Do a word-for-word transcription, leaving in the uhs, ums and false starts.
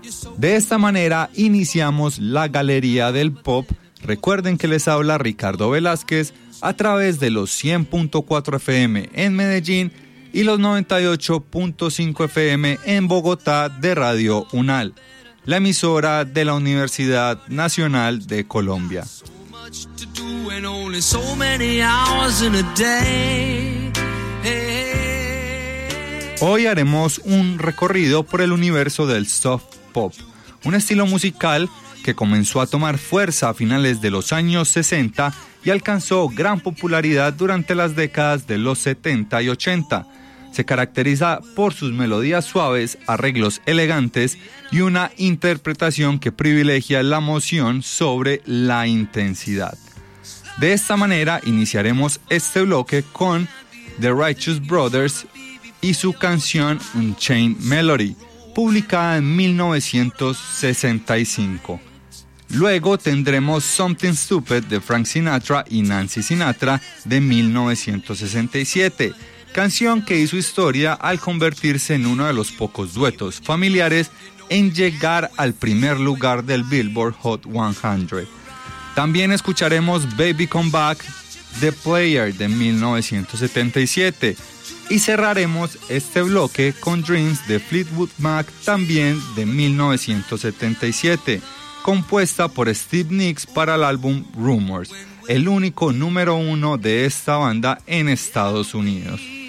De esta manera iniciamos la Galería del Pop. Recuerden que les habla Ricardo Velázquez a través de los cien punto cuatro F M en Medellín y los noventa y ocho punto cinco F M en Bogotá de Radio UNAL, la emisora de la Universidad Nacional de Colombia. Hoy haremos un recorrido por el universo del soft pop, un estilo musical que comenzó a tomar fuerza a finales de los años sesenta y alcanzó gran popularidad durante las décadas de los setenta y ochenta. Se caracteriza por sus melodías suaves, arreglos elegantes y una interpretación que privilegia la emoción sobre la intensidad. De esta manera iniciaremos este bloque con The Righteous Brothers y su canción Unchained Melody, publicada en mil novecientos sesenta y cinco. Luego tendremos Something Stupid de Frank Sinatra y Nancy Sinatra de mil novecientos sesenta y siete, canción que hizo historia al convertirse en uno de los pocos duetos familiares en llegar al primer lugar del Billboard Hot cien. También escucharemos Baby Come Back, The Player de mil novecientos setenta y siete y cerraremos este bloque con Dreams de Fleetwood Mac, también de mil novecientos setenta y siete, compuesta por Steve Nicks para el álbum Rumors, el único número uno de esta banda en Estados Unidos.